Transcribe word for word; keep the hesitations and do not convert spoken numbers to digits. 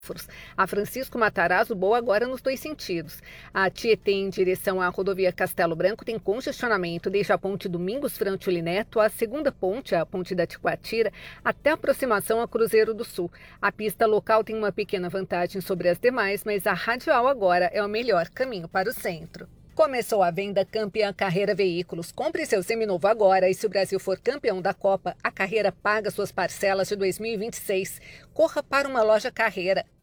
semáforos. A Francisco Matarazzo boa agora nos dois sentidos. A Tietê em direção à rodovia Castelo Branco tem congestionamento desde a ponte Domingos Frantuli Neto, a segunda ponte, a ponte da Ticoatira, até a aproximação a Cruzeiro do Sul. A pista local tem uma pequena vantagem sobre as demais, mas a radial agora é o melhor caminho para o centro. Começou a venda Campeã Carreira Veículos. Compre seu seminovo agora e se o Brasil for campeão da Copa, a Carreira paga suas parcelas de dois mil e vinte e seis. Corra para uma loja Carreira.